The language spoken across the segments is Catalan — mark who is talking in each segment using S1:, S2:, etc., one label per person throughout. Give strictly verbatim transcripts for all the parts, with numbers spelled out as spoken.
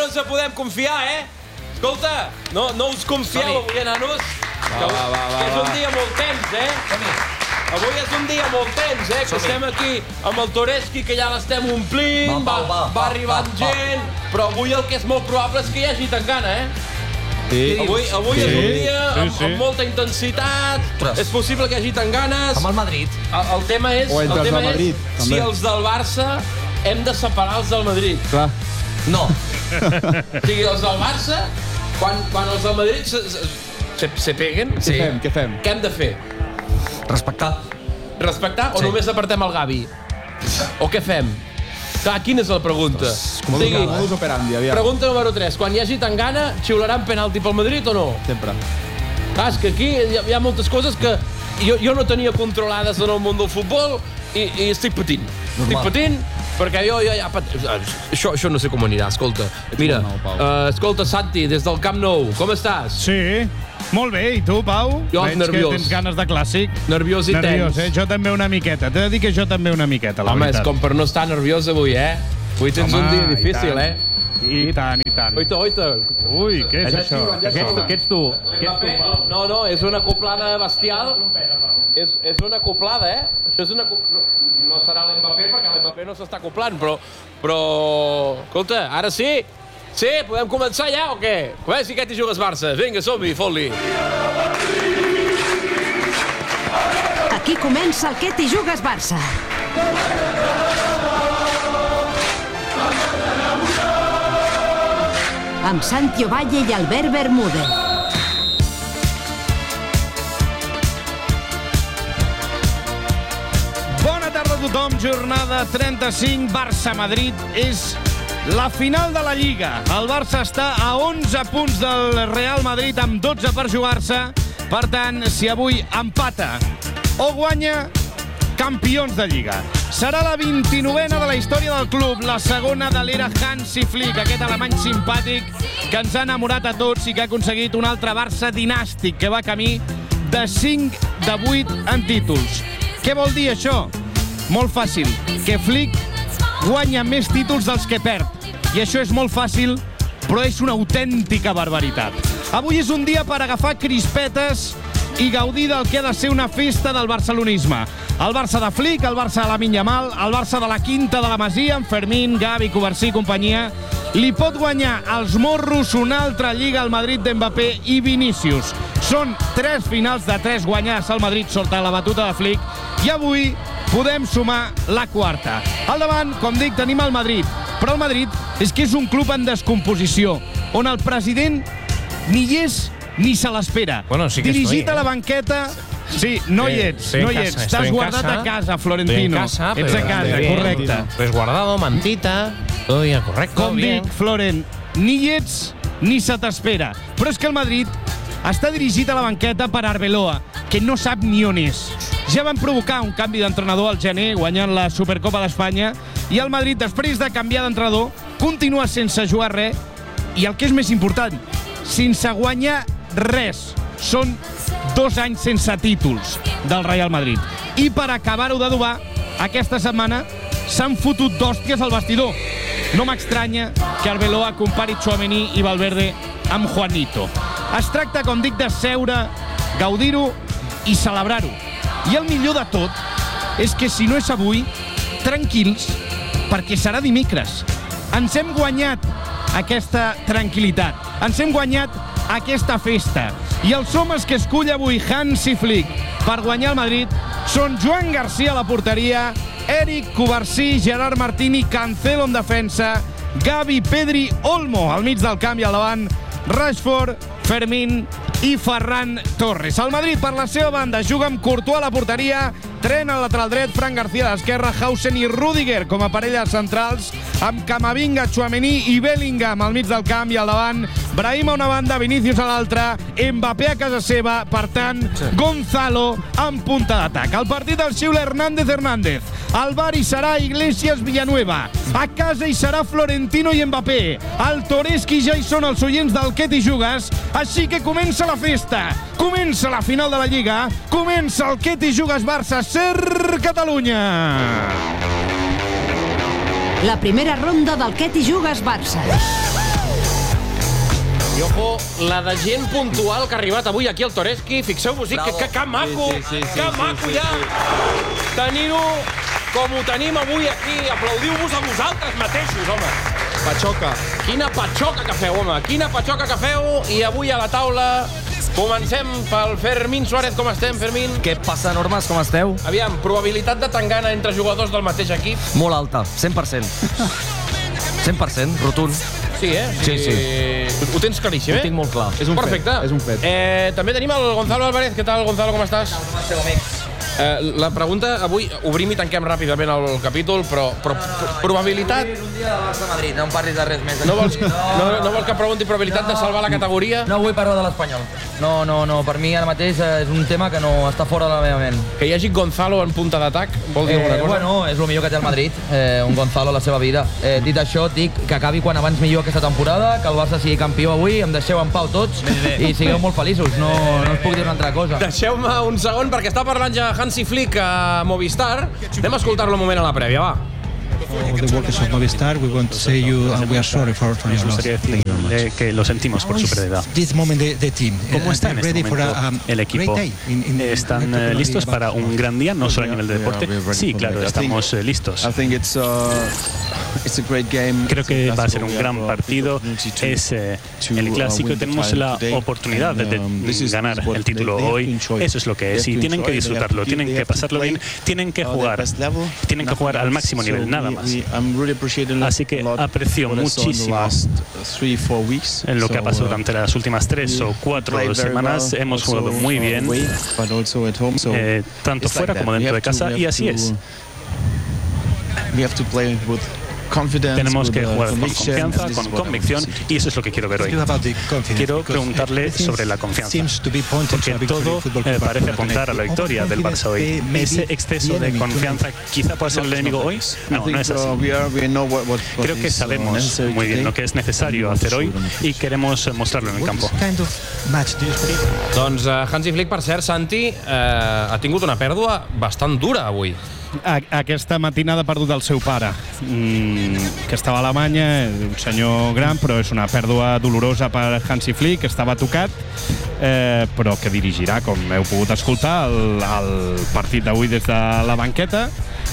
S1: ens podem confiar, eh? Escolta, no, no us confieu avui, nanos. Va, va, va, va, és un dia molt tens, eh? Avui és un dia molt tens, eh? Que estem aquí amb el Toreski, que ja l'estem omplint, va, va, va arribant gent, però avui el que és molt probable és que hi hagi tangana, eh? Sí. Avui, avui sí. és un dia amb, sí, sí. amb molta intensitat, Ostres. és possible que hi hagi tanganes.
S2: Amb el Madrid.
S1: El, el tema és, el tema
S3: Madrid,
S1: és si els del Barça hem de separar els del Madrid.
S3: Clar.
S2: No.
S1: O sigui, els del Barça, quan, quan els del Madrid se, se, se peguen,
S3: sí. què fem? Què fem?
S1: Què hem de fer?
S2: Respectar.
S1: Respectar o
S2: sí.
S1: només apartem el Gavi? O què fem? Clar, quina és la pregunta?
S3: Com o sigui, modus operandi, aviam.
S1: Pregunta número tres. Quan hi hagi tangana, xiularan penalti pel Madrid o no?
S3: Sempre.
S1: Clar, és que aquí hi ha, hi ha moltes coses que jo, jo no tenia controlades en el món del futbol i, i estic patint. Normal. Estic patint perquè jo, jo ja... Pat... Això, això no sé com anirà, escolta. Mira, uh, escolta, Santi, des del Camp Nou, com estàs?
S4: Sí, molt bé. I tu, Pau?
S1: Jo,
S4: Veig
S1: nerviós.
S4: que tens ganes de clàssic.
S1: Nerviós i
S4: nerviós,
S1: tens.
S4: Eh? Jo també una miqueta. T'he de dir que jo també una miqueta, la
S1: Home,
S4: veritat.
S1: és com per no estar nerviós avui, eh? Avui tens
S4: Home,
S1: un dia difícil,
S4: i
S1: eh?
S4: I tant, i tant.
S1: Oita, oita.
S4: Ui, què és això? Què ets tu? Què ets tu?
S1: No, no, és una acoplada bestial. És, és una acoplada, eh? Això és una... No serà l'Mbappé, perquè l'Mbappé no s'està acoplant, però... Però... Escolta, ara sí! Sí, podem començar ja o què? Comenci aquest i jugues Barça. Vinga, som-hi, fot-li.
S5: Aquí comença el Aquest i jugues Barça. Amb Santi Ovalle i Albert Bermúdez.
S4: Bona tarda a tothom, jornada trenta-cinc, Barça-Madrid és la final de la Lliga. El Barça està a onze punts del Real Madrid amb dotze per jugar-se. Per tant, si avui empata o guanya, campions de Lliga. Serà la vint-i-novena de la història del club, la segona de l'era Hansi Flick, aquest alemany simpàtic que ens ha enamorat a tots i que ha aconseguit un altre Barça dinàstic que va camí de cinc de vuit en títols. Què vol dir això? Molt fàcil, que Flick guanya més títols dels que perd. I això és molt fàcil, però és una autèntica barbaritat. Avui és un dia per agafar crispetes i gaudir del que ha de ser una festa del barcelonisme. El Barça de Flick, el Barça de Lamine Yamal, el Barça de la Quinta de la Masia, amb Fermín, Gavi, Covarsí i companyia. Li pot guanyar als morros una altra Lliga al Madrid d'Mbappé i Vinícius. Són tres finals de tres guanyats al Madrid sota la batuta de Flick i avui podem sumar la quarta. Al davant, com dic, tenim el Madrid. Però el Madrid és que és un club en descomposició, on el president ni hi és ni se l'espera.
S2: Bueno, sí que
S4: Dirigit
S2: estoy,
S4: a la banqueta... Sí, no hi ets, no hi ets. Estàs guardat a casa, Florentino. Ets a casa, correcte.
S2: Resguardado, mantita, todo bien, correcto.
S4: Com dic, Florent, ni hi ets ni se t'espera. Però és que el Madrid està dirigit a la banqueta per Arbeloa, que no sap ni on és. Ja van provocar un canvi d'entrenador al gener, guanyant la Supercopa d'Espanya, i el Madrid, després de canviar d'entrenador, continua sense jugar res, i el que és més important, sense guanyar res. Són dos anys sense títols del Real Madrid. I per acabar-ho d'adobar, aquesta setmana s'han fotut d'hòsties al vestidor. No m'estranya que Arbeloa compari Tchouaméni i Valverde amb Juanito. Es tracta, com dic, de seure, gaudir-ho i celebrar-ho. I el millor de tot és que si no és avui, tranquils, perquè serà dimecres. Ens hem guanyat aquesta tranquil·litat. Ens hem guanyat aquesta festa. I els homes que escull avui Hansi Flick per guanyar el Madrid són Joan Garcia a la porteria, Eric, Covarsí, Gerard Martín i Cancelo en defensa, Gavi, Pedri, Olmo al mig del camp i al davant, Rashford, Fermín i Ferran Torres. El Madrid, per la seva banda, juga amb Courtois a la porteria, Tren al lateral dret, Fran García a l'esquerra, Hausen i Rüdiger com a parelles centrals, amb Camavinga, Tchouaméni i Bellingham al mig del camp i al davant, Brahim a una banda, Vinícius a l'altra, Mbappé a casa seva, per tant, Gonzalo en punta d'atac. El partit el xiula Hernández Hernández. Al bar hi serà Iglesias Villanueva. A casa hi serà Florentino i Mbappé. Al Toreski ja hi són els oients del Què t'hi jugues, així que comença la festa. Comença la final de la Lliga. Comença el Què t'hi jugues Barça, Ser Catalunya.
S5: La primera ronda del Què t'hi jugues Barça.
S1: I ojo, la de gent puntual que ha arribat avui aquí al Toreski. Fixeu-vos, que, que, que maco,
S6: sí, sí, sí,
S1: que
S6: sí,
S1: maco
S6: sí,
S1: ja.
S6: sí.
S1: Tenir-ho com ho tenim avui aquí. Aplaudiu-vos a vosaltres mateixos, home.
S3: Patxoca.
S1: Quina patxoca que feu, home. Quina patxoca que feu. I avui a la taula comencem pel Fermín Suárez. Com estem, Fermín?
S6: Què passa, Normes? Com esteu?
S1: Aviam, probabilitat de tangana entre jugadors del mateix equip?
S6: Molt alta, cent per cent. cent per cent, rotund.
S1: Sí, eh?
S6: Sí, sí.
S1: Ho tens claríssim, eh?
S6: Ho tinc molt clar.
S3: És un
S1: Perfecte.
S3: fet. És un fet.
S1: Eh, també tenim el Gonzalo Álvarez. Què tal, Gonzalo, com estàs?
S6: Com esteu, amics?
S1: Eh, la pregunta, avui obrim i tanquem ràpidament el capítol, però, però no, no, probabilitat...
S6: Un dia de Barça-Madrid, no em parlis de res més.
S1: No vols, no, no vols que pregunti probabilitat no, de salvar la categoria?
S6: No vull parlar de l'Espanyol. No, no, no, per mi ara mateix és un tema que no està fora de la meva ment.
S1: Que hi hagi Gonzalo en punta d'atac, vol dir
S6: Eh,
S1: alguna cosa?
S6: bueno, és el millor que té el Madrid, eh, un Gonzalo a la seva vida. Eh, dit això, dic que acabi quan abans millor aquesta temporada, que el Barça sigui campió avui, em deixeu en pau tots i sigueu molt feliços. No, no us puc dir una altra cosa.
S1: Deixeu-me un segon, perquè està parlant ja Hansi Flick a Movistar. Anem a escoltar-lo un moment a la prèvia, va.
S7: All the workers of Movistar, we want to say you and we are sorry for, for your loss.
S8: Eh, que lo sentimos por su pérdida.
S7: This moment the, the team.
S8: ¿Cómo está en este
S7: ready for
S8: momento
S7: a, um,
S8: el equipo?
S7: great day in- in-
S8: ¿Están
S7: in-
S8: eh,
S7: in-
S8: listos
S7: in-
S8: para un gran día, no solo a nivel de deporte?
S9: Yeah, we are ready
S8: Sí,
S9: for
S8: claro,
S9: that. I think-
S8: estamos eh, listos.
S9: I think it's, uh, it's a great game.
S8: Creo
S9: It's a
S8: que va a
S9: classical.
S8: ser un
S9: We
S8: gran
S9: have, uh,
S8: partido.
S9: opportunity to-
S8: Es eh,
S9: to,
S8: el
S9: uh,
S8: clásico y
S9: win the
S8: tenemos
S9: title
S8: la
S9: today.
S8: oportunidad de, de
S9: And, um, this is
S8: ganar
S9: what
S8: el
S9: they-
S8: título
S9: they have
S8: hoy.
S9: to enjoy.
S8: Eso es lo que
S9: They
S8: es.
S9: have
S8: Y
S9: to
S8: tienen que
S9: enjoy, they have
S8: disfrutarlo,
S9: to-
S8: tienen
S9: they
S8: que
S9: have to
S8: pasarlo
S9: play,
S8: bien, tienen que
S9: uh,
S8: jugar.
S9: their best level,
S8: Tienen que jugar al máximo
S9: So
S8: nivel,
S9: we-
S8: nada más.
S9: we- I'm really appreciating
S8: Así que
S9: a lot
S8: aprecio
S9: what I saw in the
S8: muchísimo
S9: last three, four weeks.
S8: en lo que
S9: So,
S8: ha pasado
S9: uh,
S8: durante las últimas tres o cuatro
S9: played very
S8: semanas.
S9: well,
S8: Hemos
S9: also,
S8: jugado muy
S9: uh,
S8: bien,
S9: away, but also at home. So
S8: eh, tanto
S9: it's
S8: fuera
S9: like
S8: como
S9: that. We
S8: dentro de
S9: have to-
S8: casa,
S9: we
S8: y
S9: have
S8: así
S9: to-
S8: es.
S9: We have to play with confidence,
S8: Tenemos
S9: with,
S8: que
S9: uh,
S8: jugar con
S9: conviction,
S8: confianza,
S9: and this
S8: con
S9: is what I want to
S8: convicción,
S9: see.
S8: y eso es lo que quiero ver hoy.
S7: You about the confidence,
S8: Quiero
S7: because
S8: preguntarle
S7: everything
S8: sobre la confianza,
S7: seems to be pointing to
S8: porque
S7: a victory
S8: todo
S7: Football
S8: eh,
S7: Club
S8: parece
S7: Barcelona
S8: apuntar a la
S7: tonight.
S8: victoria del Barça hoy.
S7: Overconfidence, eh,
S8: ¿Ese
S7: maybe
S8: exceso
S7: the
S8: de
S7: enemy
S8: confianza
S7: tonight.
S8: quizá puede ser el enemigo hoy?
S9: I
S8: No,
S9: think,
S8: no es
S9: uh,
S8: así.
S9: we are- we know what- what- what
S8: Creo que
S9: is, uh,
S8: sabemos
S9: necessary
S8: muy bien
S9: today.
S8: lo que es necesario hacer hoy y queremos eh, mostrarlo en el
S7: What
S8: campo.
S7: kind of match do you expect?
S1: Doncs uh, Hansi Flick, per cert, Santi, eh, ha tingut una pèrdua bastant dura avui.
S4: A aquesta matinada ha perdut el seu pare, mm, que estava a Alemanya, un senyor gran, però és una pèrdua dolorosa per Hansi Flick, que estava tocat, eh, però que dirigirà, com heu pogut escoltar, el, el partit d'avui des de la banqueta,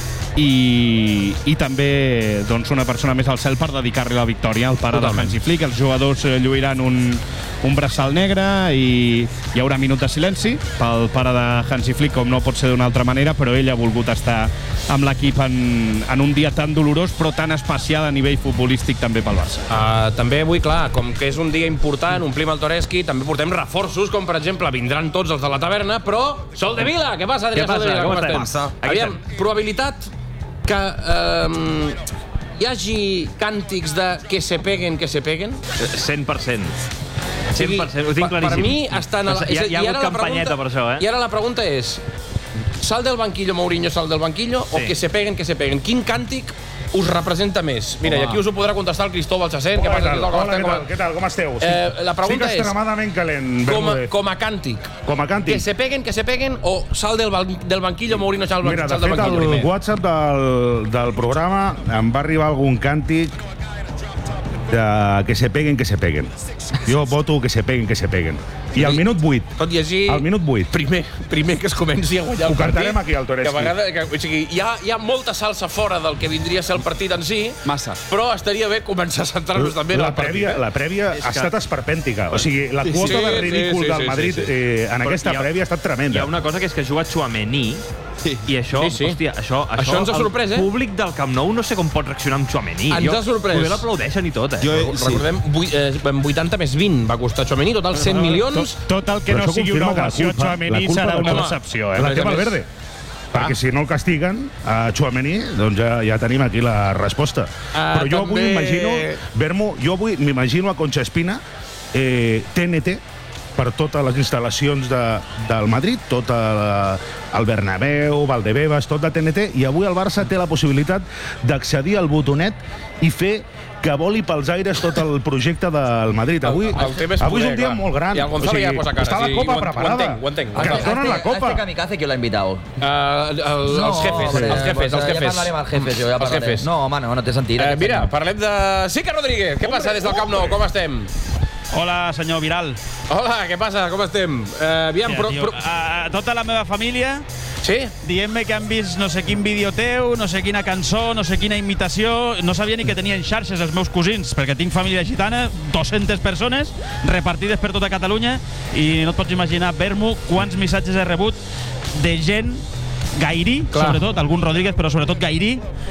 S4: i, i també doncs, una persona més al cel per dedicar-li la victòria al pare
S1: Totalment.
S4: de Hansi Flick. Els jugadors eh, lluiran un, un braçal negre i hi haurà minut de silenci pel pare de Hansi Flick, com no pot ser d'una altra manera, però ell ha volgut estar amb l'equip en, en un dia tan dolorós però tan especial a nivell futbolístic també pel Barça.
S1: Uh, també avui, clar, com que és un dia important, omplim el Toreski, també portem reforços, com per exemple vindran tots els de la taverna, però Sol de Vila, què passa, Adrià
S2: Què passa?
S1: Sol de Vila?
S2: Com
S1: estem?
S2: estem? Aquí
S1: Aviam,
S2: estem.
S1: probabilitat que um, hi hagi càntics de que se peguen, que se peguen?
S2: cent per cent.
S1: O sigui,
S2: cent per cent, ho tinc
S1: per-
S2: claríssim.
S1: Per mi estan... A la,
S2: Hi ha, hi ha
S1: i ara
S2: hagut
S1: la
S2: campanyeta per això, eh?
S1: I ara la pregunta és, sal del banquillo, Mourinho, sal del banquillo,
S2: Sí.
S1: o que se peguen, que se peguen? Quin càntic us representa més? Mira, i aquí us ho podrà contestar el Cristóbal Chacén.
S10: Hola,
S1: Què passa,
S10: què tal?
S1: Cristóbal?
S10: Hola, què
S1: Com a-
S10: tal? Què tal? Com esteu?
S1: Eh, la pregunta
S10: Estic
S1: és,
S10: extremadament calent,
S1: com a,
S10: Bermúdez.
S1: com a càntic,
S10: Com a
S1: que
S10: càntic.
S1: se peguen, que se peguen, o sal del, ban del banquillo, Mourinho, sal,
S10: Mira, de
S1: sal del
S10: fet,
S1: banquillo
S10: al
S1: primer?
S10: WhatsApp del, del programa em va arribar algun càntic de que se peguen, que se peguen. Jo voto que se peguen, que se peguen. I al minut vuit,
S1: Tot i així,
S10: al minut vuit,
S1: primer, primer que es comenci a guanyar el
S10: Ho
S1: partit.
S10: cantarem aquí al Toreski.
S1: Que a vegades, que, o sigui, hi ha, hi ha molta salsa fora del que vindria a ser el partit en si,
S3: Massa.
S1: però estaria bé començar a centrar-nos també en
S10: la
S1: el partit.
S10: prèvia,
S1: eh?
S10: la prèvia ha estat esperpèntica. O sigui, la
S1: Sí,
S10: quota
S1: sí,
S10: de ridícul
S1: sí, sí,
S10: del
S1: sí,
S10: Madrid
S1: sí, sí.
S10: eh, en
S2: Però
S10: aquesta
S2: hi ha-
S10: prèvia ha estat
S2: Hi
S10: tremenda.
S2: ha una cosa que és que juga Tchouaméni i això,
S1: Sí, sí.
S2: hòstia, això, això,
S1: Això ens ha
S2: el
S1: sorprès, eh?
S2: públic del Camp Nou no sé com pot reaccionar amb Tchouaméni.
S1: Ens
S2: Jo-
S1: ha sorprès.
S2: Poder l'aplaudeixen i tot, eh?
S3: Jo,
S1: Recordem, vuit- eh, vuitanta més vint va costar Tchouaméni, total cent milions.
S4: Tot, tot el que
S10: Però
S4: no
S10: això
S4: sigui una
S10: confirma que la
S4: ovació a
S10: culpa-
S4: Tchouaméni
S10: la culpa
S4: serà
S10: de
S4: una
S1: Home,
S4: decepció,
S10: La
S4: eh?
S1: a
S10: té
S1: més a
S10: Valverde. Perquè si no el castiguen a Tchouaméni, doncs ja, ja tenim aquí la resposta.
S1: Ah,
S10: Però jo avui
S1: també-
S10: m'imagino, Bermo, jo avui m'imagino a Concha Espina, eh, T N T, per totes les instal·lacions de, del Madrid, tot el, el Bernabéu, Valdebebas, tot de T N T, i avui el Barça té la possibilitat d'accedir al botonet i fer que voli pels aires tot el projecte del Madrid. Avui,
S1: El- el tema és
S10: avui és
S1: poder,
S10: un dia
S1: clar.
S10: molt gran.
S1: I el Gonzalo ja posa cara,
S10: està la
S1: sí,
S10: copa
S1: ho en-
S10: preparada.
S1: ho entenc, ho entenc, ho
S10: Que
S1: entenc.
S10: ens donen la copa.
S6: Este kamikaze, ¿quién lo ha invitado?
S1: Uh, el, el, els jefes,
S6: hombre,
S1: els jefes,
S6: pues,
S1: els
S6: Ja
S1: jefes.
S6: parlarem als jefes, jo ja
S1: Els
S6: parlaré.
S1: jefes.
S6: No, home, no, no té sentit.
S1: Eh,
S6: aquest
S1: mira,
S6: senyor.
S1: parlem de... Sica Rodríguez, què passa des del Camp Nou? Com estem?
S11: Hola, senyor Viral.
S1: Hola, què passa? Com estem? Uh, aviam,
S11: Mira,
S1: però...
S11: tio,
S1: però...
S11: a tota la meva família
S1: sí?
S11: dient-me que han vist no sé quin vídeo teu, no sé quina cançó, no sé quina imitació. No sabia ni que tenien xarxes els meus cosins, perquè tinc família gitana, dues-centes persones repartides per tota Catalunya, i no et pots imaginar, Vermo, quants missatges he rebut de gent Gairí,
S1: Clar.
S11: sobretot, algun Rodríguez, però sobretot Gairí,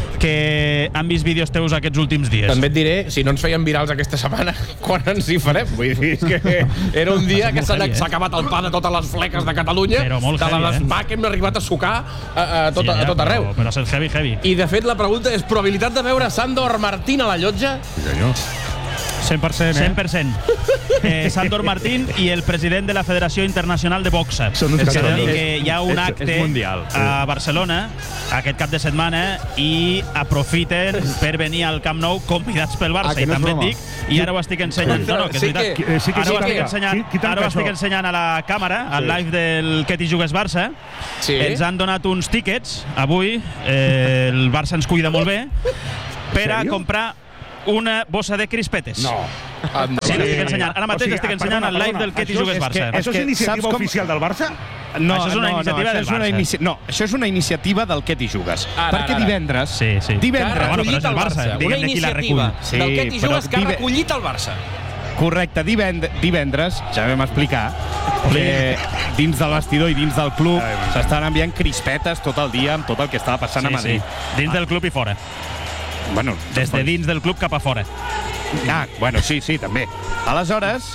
S11: que han vist vídeos teus aquests últims dies.
S1: També et diré, si no ens feien virals aquesta setmana, quan ens hi farem? Vull dir, és que era un dia que s'ha
S11: heavy,
S1: eh? acabat el pa de totes les fleques de Catalunya,
S11: Però molt
S1: de
S11: heavy,
S1: les
S11: eh?
S1: pa que hem arribat a sucar a, a, tot,
S11: Sí,
S1: a
S11: ja,
S1: tot arreu.
S11: Però, però és heavy, heavy.
S1: I, de fet, la pregunta és probabilitat de veure Sandor Martín a la llotja?
S10: Sí, senyor.
S4: cent per cent, eh?
S11: cent per cent. Eh, Sandor Martín i el president de la Federació Internacional de Boxa.
S10: Són uns
S11: És a dir,
S10: catalanos.
S11: que hi ha un
S2: És-
S11: acte
S2: és mundial.
S11: a Barcelona aquest cap de setmana i aprofiten per venir al Camp Nou convidats pel Barça.
S3: Ah, que
S11: I
S3: no és
S11: també et
S3: broma.
S11: dic, i ara ho estic ensenyant. No, no, que és
S1: Sí
S11: veritat.
S1: que-
S10: eh, sí que
S11: Ara ho
S10: sí,
S11: estic
S10: tanca.
S11: ensenyant,
S10: Qui- qui tanca
S11: ara ho estic
S10: això?
S11: ensenyant a la càmera, al live del Que t'hi jugues Barça.
S1: Sí.
S11: Ens han donat uns tíquets avui, eh, el Barça ens cuida molt bé, per a
S10: Sèrio?
S11: comprar una bossa de crispetes.
S10: No.
S11: Sí, l'estic ensenyant. Ara mateix
S10: O sigui,
S11: l'estic ensenyant
S10: perdona,
S11: al live
S10: perdona,
S11: del Que t'hi
S10: això
S11: jugues
S10: és que-
S11: Barça.
S10: Això és
S4: És que
S10: iniciativa
S4: saps com-
S10: oficial del Barça?
S4: No,
S11: Això és una
S4: no,
S11: iniciativa
S4: no,
S11: del
S4: això és una
S11: Barça.
S4: inici... No, això és una iniciativa del Que t'hi jugues.
S1: Ara,
S4: Perquè
S1: ara, ara.
S4: divendres...
S11: Sí, sí.
S1: Que ha
S4: Divendres...
S11: bueno, però
S1: recollit
S11: és el
S1: el
S11: Barça,
S1: Barça. Una
S11: diguem-ne qui la
S1: iniciativa
S11: recull.
S4: Sí,
S1: del Que t'hi
S4: però
S1: jugues que ha
S4: dive-
S1: recollit el Barça.
S4: Correcte, divend divendres, ja vam explicar, que dins del vestidor i dins del club s'estan enviant crispetes tot el dia amb tot el que estava passant a
S11: Sí,
S4: Madrid.
S11: sí. Dins del club i fora.
S4: Bueno,
S11: Des de dins del club cap a fora.
S4: Ah, bueno, sí, sí, també. Aleshores,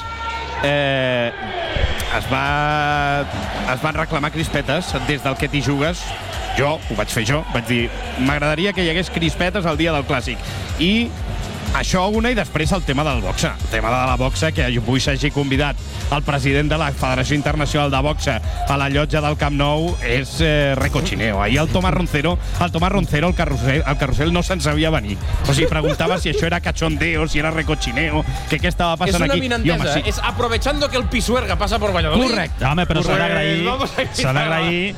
S4: eh, es, va, es van reclamar crispetes des del Que t'hi jugues. Jo, ho vaig fer jo, vaig dir, m'agradaria que hi hagués crispetes el dia del Clàssic. I això una, i després el tema del boxa. El tema de la boxa, que avui s'hagi convidat el president de la Federació Internacional de Boxa a la llotja del Camp Nou, és eh, recochineo. Ahir el Tomàs Roncero, el Tomàs Roncero, el carrusel, el carrusel no se'n sabia venir. O sigui, preguntava si això era cachondeo, si era recochineo, que què estava
S1: És
S4: passant
S1: una
S4: aquí.
S1: vinentesa,
S4: I, home, sí.
S1: és aprovechando que el Pisuerga passa per Valladolid.
S4: Correcte.
S11: Home, però s'ha
S1: Pues
S11: d'agrair
S1: vamos a
S11: s'ha d'agrair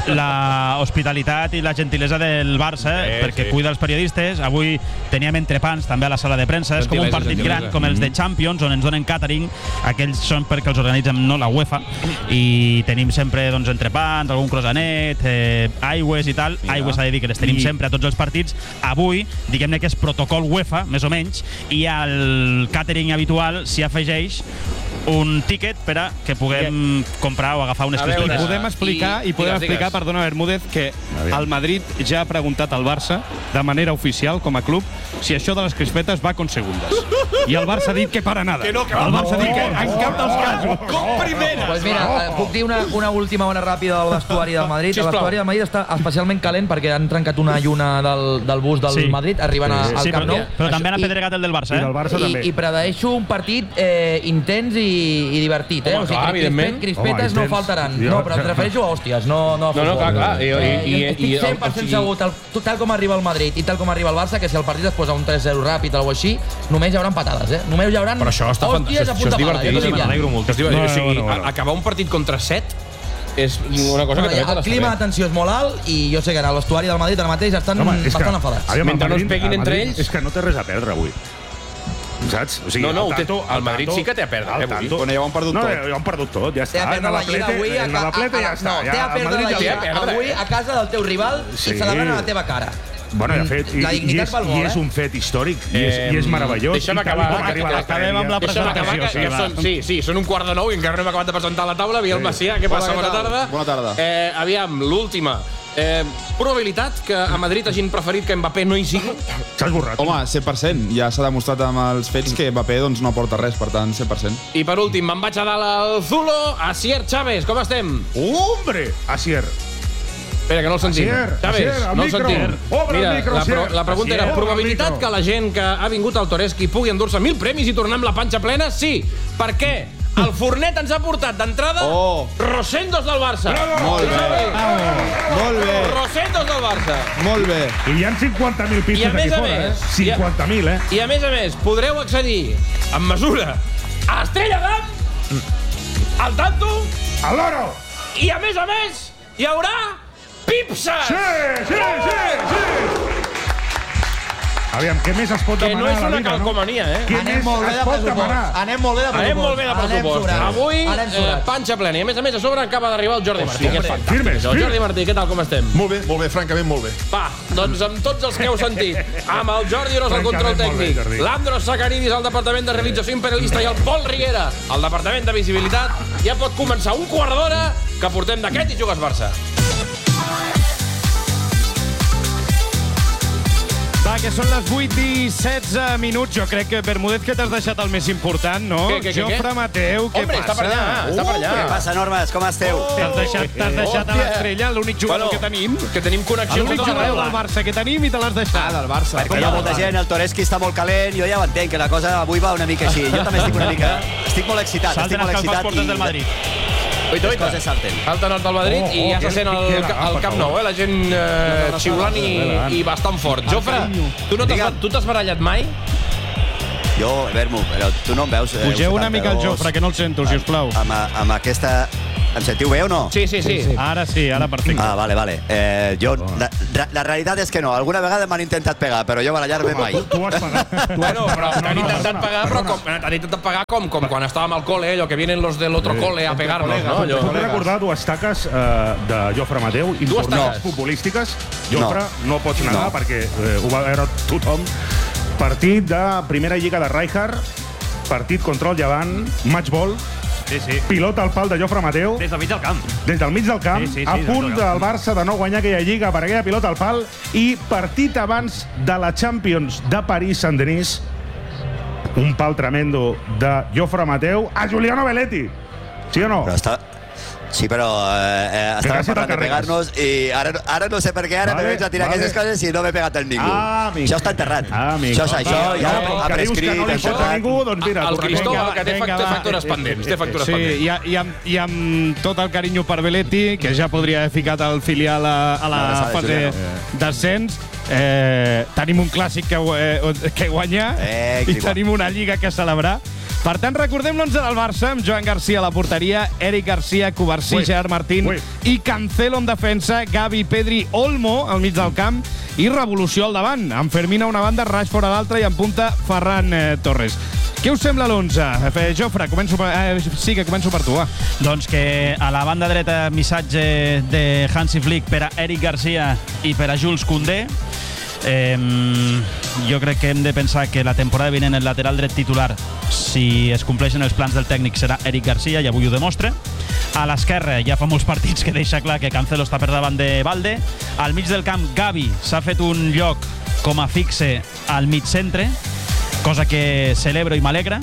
S11: la hospitalitat i la gentilesa del Barça,
S1: Sí,
S11: perquè
S1: sí.
S11: cuida els periodistes. Avui teníem entrepans també a la sala de premsa. És com un
S1: Gentilesa,
S11: partit
S1: gentilesa.
S11: gran, com els de Champions, on ens donen catering. Aquells són perquè els organitzem no la UEFA. I tenim sempre doncs, entrepans, algun croissanet, eh, aigües i tal. Aigües s'ha de dir que les tenim
S4: I-
S11: sempre a tots els partits. Avui, diguem-ne que és protocol UEFA, més o menys, i al catering habitual s'hi afegeix un tíquet per a que puguem comprar o agafar unes
S1: A veure,
S11: crispetes.
S4: Podem explicar, i,
S1: I-
S4: podem
S1: digues,
S4: explicar,
S1: digues.
S4: perdona, Bermúdez, que el Madrid ja ha preguntat al Barça, de manera oficial, com a club, si això de les crispetes va con segundes. I el Barça ha dit que para nada.
S1: Que no, que
S4: el
S1: va.
S4: Barça ha dit que en cap dels casos.
S1: Com primera!
S6: Pues mira, eh, puc dir una, una última hora ràpida del vestuari del Madrid.
S1: Sisplau.
S6: El vestuari del Madrid està especialment calent perquè han trencat una lluna del, del bus del
S11: Sí.
S6: Madrid arribant a, al
S11: Sí,
S6: Camp
S11: però,
S6: Nou.
S11: però també han
S6: I-
S11: apedregat el del Barça,
S10: I del
S11: eh?
S10: Barça també.
S6: I, I predeixo un partit eh, intens i, i divertit, eh?
S1: Home, clar,
S6: crispet-
S1: evidentment.
S6: crispetes
S10: Home,
S6: no
S10: intens.
S6: faltaran.
S10: Jo-
S6: No, però em refereixo a hòsties, no, no a
S1: No, no,
S6: futbol.
S1: clar, clar. I- i-
S6: Eh,
S1: i-
S6: estic
S1: i-
S6: cent per cent
S1: i-
S6: segur, tal, tal com arriba el Madrid i tal com arriba el Barça, que si el partit es posa un tres zero ràpid o alguna cosa així, només hi haurà patades, eh? Només hi haurà
S1: Però això està
S6: hòsties
S1: fantàstic.
S6: a
S1: Això
S6: punta
S1: és
S6: pala.
S1: divertidíssim.
S6: ja t'ho dic ja.
S1: M'alegro molt. És divertit.
S10: No,
S1: O sigui,
S10: bueno, bueno.
S1: a- acabar un partit contra set és una cosa
S6: No,
S1: que
S6: ja,
S1: també
S6: el clima de tensió és molt alt i jo sé que a l'estuari del Madrid ara mateix estan
S10: Home, és que,
S6: bastant enfadats.
S10: aviam,
S1: Mentre
S10: el
S1: no es
S10: Madrid-
S1: peguin
S10: el
S1: entre
S10: Madrid
S1: ells.
S10: És que no té res a perdre avui. Saps? O sigui,
S1: No, no,
S10: el
S1: ho té-
S10: tanto-
S1: el Madrid
S10: tanto-
S1: sí que té a perdre,
S10: el
S1: eh, avui.
S10: tanto-
S3: Bueno, ja ho han perdut
S10: no,
S3: tot.
S10: ja ho han perdut tot, ja
S6: Té
S10: està.
S6: a perdre la Lliga avui a,
S10: En la
S6: a,
S10: pleta
S6: a,
S10: ja
S6: a,
S10: està.
S6: no, té
S10: ja,
S6: a
S10: el
S6: perdre
S10: Madrid
S6: la
S10: ja té
S6: Lliga
S10: a perdre.
S6: avui a casa del teu rival
S10: Sí.
S6: i celebrant a la teva cara.
S10: Bueno, de fet, i,
S6: La
S10: i,
S6: dignitat
S10: és,
S6: val molt,
S10: i és
S6: eh?
S10: un fet històric, i és, i és
S1: Eh,
S10: meravellós.
S1: deixa'm
S10: I tal
S1: acabar,
S10: com
S1: que-
S10: arriba
S1: que-
S10: la
S11: acabem amb la
S10: prèvia.
S1: Deixa'm acabar, que,
S11: presentació,
S1: que
S11: sí,
S1: són,
S11: va.
S1: sí, sí, són un quart de nou i encara no hem acabat de presentar la taula. Biel Macià, què passa?
S3: Hola,
S1: Bona
S3: què tal?
S1: tarda.
S3: Bona tarda.
S1: Eh, aviam, l'última. Eh, probabilitat que a Madrid hagin preferit que Mbappé no hi sigui?
S10: S'ha esborrat.
S3: Home, cent per cent. Ja s'ha demostrat amb els fets que Mbappé doncs, no aporta res, per tant, cent per cent.
S1: I per últim, me'n vaig a dalt al Zulo. Asier Chávez, com estem?
S10: Hombre! Asier.
S1: Espera, que no el sentim.
S10: Asier,
S1: Chávez,
S10: Asier, el
S1: no el
S10: micro.
S1: sentim.
S10: Obre el
S1: Mira,
S10: micro,
S1: la, pro,
S10: Asier.
S1: la pregunta
S10: Asier,
S1: era,
S10: obre el
S1: probabilitat
S10: micro.
S1: que la gent que ha vingut al Toreski pugui endur-se mil premis i tornar amb la panxa plena? Sí. Per què? El Fornet ens ha portat d'entrada
S3: Oh.
S1: Rosendos del Barça.
S3: Molt bé. Molt bé.
S1: Rosendos del Barça.
S3: Molt bé.
S10: I hi ha cinquanta mil
S1: I a
S10: pistes aquí
S1: més a
S10: fora,
S1: més,
S10: eh? cinquanta mil, eh?
S1: I a més a més, podreu accedir amb mesura a Estrella Damm, al Tanto,
S10: Al loro!
S1: i a més a més hi haurà pipses!
S10: Sí, sí, sí, sí! Aviam, què més es pot
S1: Que
S10: demanar
S1: no és
S10: a la
S1: una
S10: vida, no?
S1: calcomania, eh?
S10: Què
S6: Anem
S10: més
S6: molt bé
S10: es
S6: de
S10: pot
S6: pressupost.
S10: demanar?
S6: Anem molt bé de pressupost.
S1: Anem molt bé de pressupost.
S6: sobrats.
S1: Avui,
S6: Anem
S1: eh,
S6: sobrats.
S1: panxa plena. I a més a més, a sobre acaba d'arribar el Jordi Martí, que és fantàstic.
S10: Firmes,
S1: El
S10: firmes.
S1: Jordi Martí, què tal, com estem?
S12: Molt bé, molt bé, francament molt bé.
S1: Va, doncs amb tots els que heu sentit, amb el Jordi Ros al control
S10: Francament, molt bé,
S1: tècnic,
S10: Jordi.
S1: l'Andros Sacaridis al Departament de Realització Imperialista i el Pol Riera al Departament de Visibilitat, ja pot començar un quart d'hora que portem d'aquest i jugues Barça.
S4: Va, que són les vuit i setze minuts. Jo crec que, Bermúdez, que t'has deixat el més important, no?
S1: Què, què, què,
S4: Jofre
S1: què?
S4: Mateu, què
S1: Hombre,
S4: passa?
S1: està per allà, està per allà.
S13: Què passa, Normes? Com esteu?
S4: T'has deixat, t'has deixat a
S1: Hòstia.
S4: l'Estrella, l'únic jugador
S1: Bueno,
S4: que tenim.
S1: Que tenim connexió
S4: L'únic
S1: amb tot
S4: jugador
S1: arreu.
S4: del Barça que tenim i te l'has deixat.
S3: Ah, del Barça.
S13: Perquè hi ha molta gent, el Toreski està molt calent, jo ja ho entenc, que la cosa avui va una mica així. Jo també estic una mica... Estic molt excitat, estic
S11: Salten
S13: molt
S11: els calfats
S13: excitat.
S11: portes del Madrid.
S1: Oita,
S13: Les
S1: oita.
S13: coses salten.
S1: Falta nord del Madrid
S10: Oh,
S1: i
S10: oh,
S1: ja se
S10: que-
S1: sent
S10: que
S1: el,
S10: queda,
S1: ca-
S10: ah,
S1: el
S10: per
S1: Camp
S10: favor.
S1: Nou, eh? La gent eh, xiulant i, i bastant fort. Jofre, tu no t'has
S13: Digue'm.
S1: tu t'has barallat mai?
S13: Jo, Vermo, però tu no em veus. eh,
S4: Pugeu una mica el
S13: setanta-dos.
S4: Jofre, que no el sento, si us plau.
S13: Amb, amb aquesta... Em sentiu bé o no?
S1: Sí, sí, sí.
S4: Ara sí, ara perfecte.
S13: Ah, vale, vale. Eh, jo, la, la realitat és que no. Alguna vegada m'han intentat pegar, però jo barallar-me mai.
S10: Tu has pagat.
S1: Bueno, però t'han
S10: no,
S1: intentat
S10: perdona,
S1: pagar, però
S10: perdona.
S1: com, t'han intentat pagar com, com quan estàvem al cole, allò que vienen los del otro cole a pegarnos, no? Allò.
S10: Us he recordar dues taques eh, de Jofre Mateu, importants
S1: taques?
S10: futbolístiques. Jofre, no, no pots negar,
S13: No.
S10: perquè eh, ho va veure tothom. Partit de primera lliga de Rijkaard, partit contra el Llevant, matchball,
S2: Sí, sí.
S10: pilota al pal de Jofre Mateu,
S2: Des del mig del camp.
S10: des del mig del camp,
S2: Sí, sí, sí,
S10: a
S2: des
S10: punt
S2: del
S10: del
S2: camp.
S10: Barça de no guanyar aquella lliga per aquella pilota al pal, i partit abans de la Champions de París-Saint-Denis, un pal tremendo de Jofre Mateu a Giuliano Belletti. Sí o no?
S13: Però està... Sí, però eh, eh, estàvem
S10: quasi te'l
S13: parlant de
S10: carregues.
S13: pegar-nos i ara, ara no sé per què ara
S10: Vale,
S13: me veig a tirar
S10: vale.
S13: aquestes coses i no m'he pegat amb ningú.
S10: Ah, amic.
S13: Això està enterrat.
S10: Ah, amic.
S13: Això és això,
S10: Ah,
S13: ja
S10: no,
S13: ha
S10: que dius
S13: prescrit,
S10: que no li
S13: això.
S10: fots a ningú, doncs mira,
S1: El
S10: tu
S1: Cristóbal,
S4: Vinga,
S1: que té,
S4: vinga,
S1: fac- té
S4: va.
S1: factures pendents, té factures
S4: Sí,
S1: pendents.
S4: i, i, amb, i amb tot el carinyo per Belletti, que ja podria haver ficat el filial a, a la
S13: Abraçada,
S4: fase
S13: Juliano.
S4: d'ascens, eh, tenim un clàssic que, eh, que guanyar
S13: Eh,
S4: i
S13: que
S4: tenim una lliga que celebrar. Per tant, recordem l'onze del Barça, amb Joan Garcia a la porteria, Eric Garcia, Covarsí,
S10: Ui.
S4: Gerard Martín
S10: Ui.
S4: i Cancelo en defensa, Gavi, Pedri, Olmo al mig del camp i revolució al davant, amb Fermín a una banda, Rashford a l'altra i en punta Ferran eh, Torres. Què us sembla l'onze? Eh, Jofre, començo per, eh, sí, que començo per tu, va.
S11: Doncs que a la banda dreta missatge de Hansi Flick per a Eric Garcia i per a Jules Koundé. Eh, jo crec que hem de pensar que la temporada vinent el lateral dret titular, si es compleixen els plans del tècnic, serà Eric Garcia, i avui ho demostra. A l'esquerra ja fa molts partits que deixa clar que Cancelo està per davant de Balde. Al mig del camp, Gavi s'ha fet un lloc com a fixe al mig centre, cosa que celebro i m'alegra.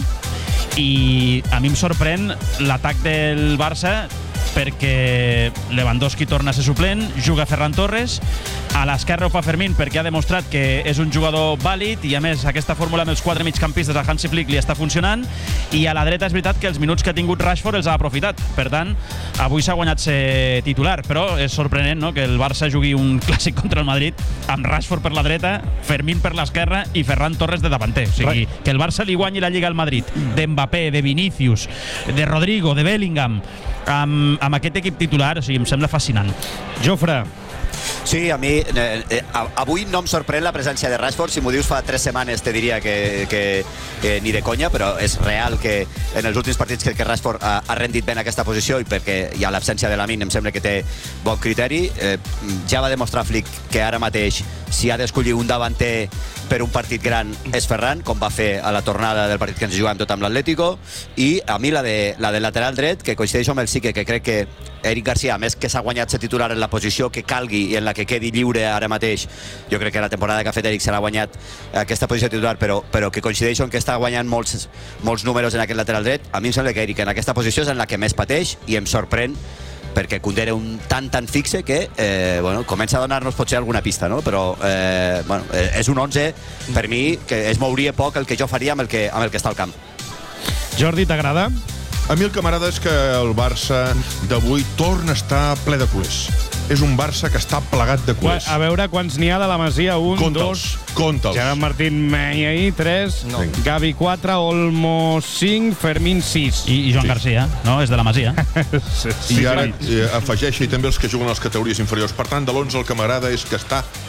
S11: I a mi em sorprèn l'atac del Barça perquè Lewandowski torna a ser suplent, juga Ferran Torres, a l'esquerra ho fa Fermín perquè ha demostrat que és un jugador vàlid i a més aquesta fórmula amb els quatre migcampistes a Hansi Flick li està funcionant, i a la dreta és veritat que els minuts que ha tingut Rashford els ha aprofitat, per tant avui s'ha guanyat ser titular, però és sorprenent, no?, que el Barça jugui un clàssic contra el Madrid amb Rashford per la dreta, Fermín per l'esquerra i Ferran Torres de davanter, o sigui, que el Barça li guanyi la Lliga al Madrid d'Mbappé, de Vinícius, de Rodrigo, de Bellingham, amb, amb aquest equip titular, o sigui, em sembla fascinant.
S4: Jofre.
S13: Sí, a mi eh, eh, avui no em sorprèn la presència de Rashford. Si m'ho dius fa tres setmanes te diria que, que, que ni de conya, però és real que en els últims partits crec que Rashford ha, ha rendit ben aquesta posició, i perquè hi ha l'absència de Lamine em sembla que té bon criteri. Eh, ja va demostrar Flick que ara mateix si ha d'escollir un davanter per un partit gran és Ferran, com va fer a la tornada del partit que ens jugàvem tot amb l'Atlético, i a mi la de, la de lateral dret, que coincideix amb el Sique, que crec que Eric Garcia, a més que s'ha guanyat ser titular en la posició que calgui i en la que quedi lliure ara mateix, jo crec que la temporada que ha fet Eric se l'ha guanyat aquesta posició titular, però, però que coincideix en que està guanyant molts, molts números en aquest lateral dret. A mi em sembla que Eric en aquesta posició és en la que més pateix, i em sorprèn perquè Koundé era un tan tan fixe que eh, bueno, comença a donar-nos potser alguna pista, no? Però eh, bueno, és un onze per mi que es mouria poc el que jo faria amb el que, amb el que està al camp.
S4: Jordi, t'agrada?
S12: A mi el que m'agrada és que el Barça d'avui torna a estar ple de culers. És un Barça que està plegat de culers.
S4: A veure quants n'hi ha de la Masia. Un,
S12: Compta'ls,
S4: dos...
S12: compta'ls.
S4: Gerard Martín Menyahí, tres.
S12: No.
S4: Gavi, quatre. Olmo, cinc. Fermín, sis.
S11: I, i Joan Garcia, no? És de la Masia.
S12: I ara eh, afegeixi també els que juguen a les categories inferiors. Per tant, de l'onze el que m'agrada és que està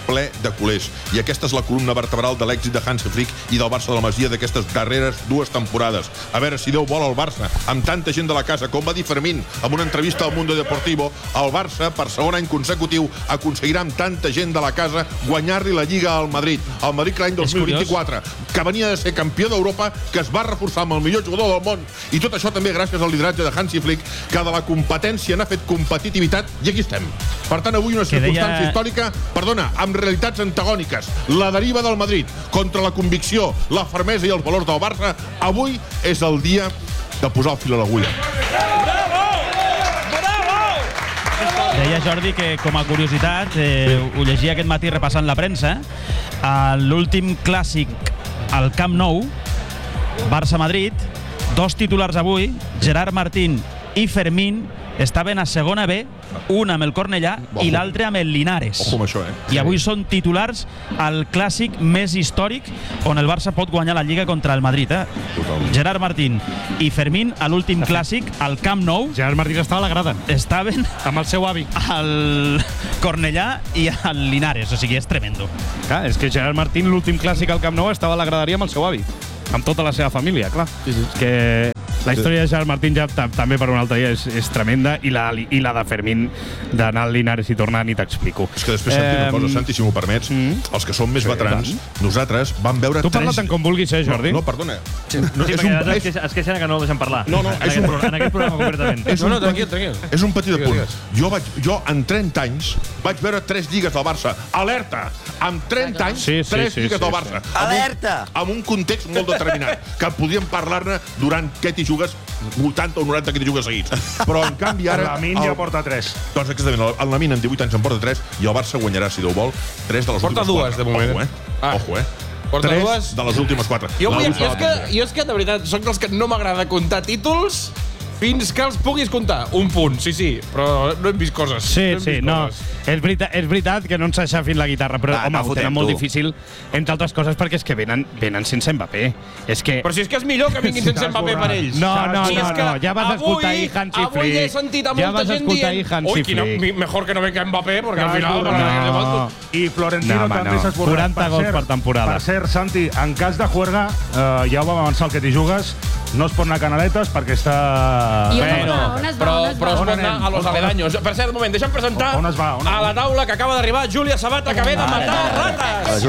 S12: ple de culers. I aquesta és la columna vertebral de l'èxit de Hansi Flick i del Barça de la Masia d'aquestes darreres dues temporades. A veure si Déu vol el Barça, amb tanta gent de la casa, com va dir Fermín en una entrevista al Mundo Deportivo, el Barça, per segon any consecutiu, aconseguirà amb tanta gent de la casa guanyar-li la Lliga al Madrid. El Madrid que l'any dos mil vint-i-quatre, que venia de ser campió d'Europa, que es va reforçar amb el millor jugador del món, i tot això també gràcies al lideratge de Hansi Flick, que de la competència n'ha fet competitivitat, i aquí estem. Per tant, avui una circumstància deia... històrica, perdona, amb realitats antagòniques. La deriva del Madrid contra la convicció, la fermesa i els valors del Barça, avui és el dia de posar el fil a l'agulla.
S11: Deia Jordi que, com a curiositat, eh, ho llegia aquest matí repassant la premsa, a l'últim clàssic al Camp Nou, Barça-Madrid, dos titulars avui, Gerard Martín i Fermín, estaven a segona B, un amb el Cornellà i l'altre amb el Linares.
S12: Ojo amb això, eh?
S11: I avui són titulars al clàssic més històric on el Barça pot guanyar la Lliga contra el Madrid. Eh? Gerard Martín i Fermín a l'últim clàssic al Camp Nou.
S4: Gerard Martín estava a la grada.
S11: Estaven
S4: amb el seu avi.
S11: Al Cornellà i al Linares. O sigui, és tremendo.
S4: Clar, és que Gerard Martín l'últim clàssic al Camp Nou estava a la graderia amb el seu avi. Amb tota la seva família, clar. Sí, sí. És que la història de Gerard Martín ja també per un altre dia és, és tremenda i la, i la de Fermín d'anar al Linares i tornar ni t'explico.
S12: És que després, Santi, una cosa, Santi, si m'ho permets, mm. els que som més sí, veterans, nosaltres vam veure
S4: tu
S12: tres...
S4: parla tant com vulguis, eh, Jordi?
S12: No, no perdona.
S2: Sí, no, sí, és un... es, es queixen que no el deixen parlar.
S12: No, no,
S2: en,
S12: és
S2: aquest,
S12: un...
S2: en aquest programa concretament.
S12: És un,
S1: no, no, tranquil, tranquil.
S12: És un petit apunt. Jo, vaig, jo, en trenta anys, vaig veure tres lligues del Barça. Alerta! Amb trenta anys,
S4: sí, sí,
S12: tres
S4: sí,
S12: lligues
S4: sí,
S12: del
S4: sí,
S12: Barça.
S4: sí.
S12: Amb
S13: Alerta!
S12: Un, amb un context molt determinat, que podíem parlar-ne durant què t'hi jugues vuitanta o noranta que t'hi jugues seguits. Però, en canvi, ara...
S10: El Lamin ja porta tres.
S12: Doncs, exactament, el Lamin en divuit anys en porta tres i el Barça guanyarà, si Déu vol, tres de les
S1: porta
S12: últimes
S1: dues,
S12: quatre.
S1: de moment.
S12: Ojo, eh?
S1: Ah.
S12: Ojo, eh?
S1: Porta
S12: tres
S1: dues
S12: de les últimes quatre.
S1: Jo, vull, jo, és que, jo és que, de veritat, soc dels que no m'agrada comptar títols fins que els puguis comptar. Un punt, sí, sí, però no hem vist coses.
S4: Sí,
S1: no
S4: sí, no. És veritat, és veritat que no ens aixafin la guitarra, però,
S13: Va,
S4: home,
S13: no
S4: ho
S13: fotem,
S4: tenen molt
S13: tu.
S4: difícil, entre altres coses, perquè és que venen, venen sense Mbappé. És que...
S1: Però si és que és millor que vinguin sense Mbappé per ells.
S4: No, no,
S1: si
S4: no,
S1: és que
S4: no, ja vas
S1: avui,
S4: escoltar ahir Hansi Flick.
S1: Avui he sentit a
S4: ja
S1: molta
S4: vas
S1: gent
S4: escoltar
S1: dient
S4: Hansi
S1: ui, quina,
S4: Flick.
S1: mejor que no venga Mbappé, perquè
S10: Clar,
S1: al final...
S10: no,
S1: No.
S10: no. I Florentino
S4: No, home,
S10: també
S4: no.
S10: s'ha esborrat.
S4: quaranta gols per temporada.
S10: Per cert, Santi, en cas de juerga, eh, ja ho vam avançar el que t'hi jugues, no es pot anar a Canaletes perquè està...
S14: I on es
S1: Bueno,
S14: va? On es va?
S1: però,
S14: On es
S1: però es
S14: va?
S1: pot anar a los aledaños. Per cert, un moment, deixa'm presentar
S10: On es va? On es va?
S1: a la taula que acaba d'arribar Júlia Sabata, que ve de matar rates.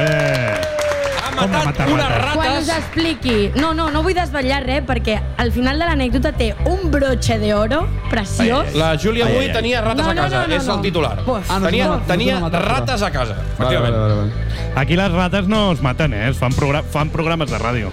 S1: Ha matat unes
S14: Quan us
S1: rates.
S14: expliqui... No, no, no vull desvetllar res, perquè al final de l'anècdota té un broche d'oro preciós.
S1: La Júlia avui tenia rates
S14: No,
S1: a
S14: no,
S1: casa,
S14: no, no,
S1: és el
S14: no.
S1: titular.
S14: Pues,
S1: Ah, no, tenia
S14: no,
S1: tenia
S14: no, no, no, no.
S1: rates a casa, efectivament.
S4: Aquí les rates no es maten, eh? Es fan, progra fan programes de ràdio.